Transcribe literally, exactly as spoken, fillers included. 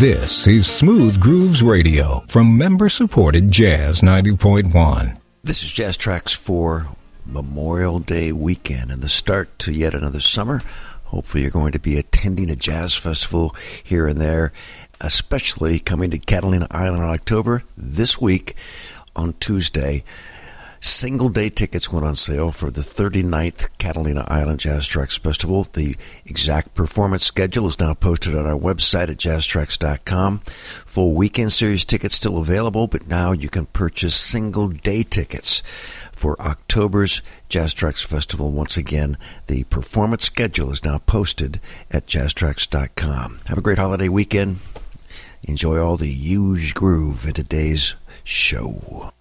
This is Smooth Grooves Radio from member-supported Jazz ninety point one. This is Jazz Tracks for Memorial Day weekend and the start to yet another summer. Hopefully you're going to be attending a jazz festival here and there, especially coming to Catalina Island in October. This week on Tuesday, single-day tickets went on sale for the thirty-ninth Catalina Island Jazz Tracks Festival. The exact performance schedule is now posted on our website at jazz tracks dot com. Full weekend series tickets still available, but now you can purchase single-day tickets for October's Jazz Tracks Festival. Once again, the performance schedule is now posted at jazz tracks dot com. Have a great holiday weekend. Enjoy all the huge groove in today's show.